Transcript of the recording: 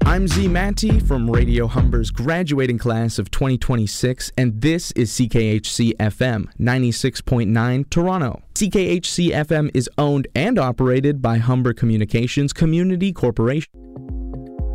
I'm Z Manti from Radio Humber's graduating class of 2026, and this is CKHC FM 96.9 Toronto. CKHC FM is owned and operated by Humber Communications Community Corporation.